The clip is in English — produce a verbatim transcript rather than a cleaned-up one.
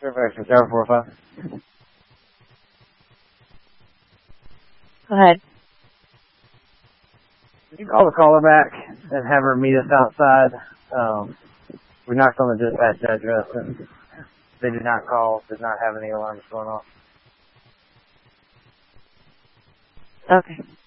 Fairfax from Tower four oh five. Go ahead. Can you call the caller back and have her meet us outside? Um, we knocked on the dispatch address and they did not call, did not have any alarms going off. Okay.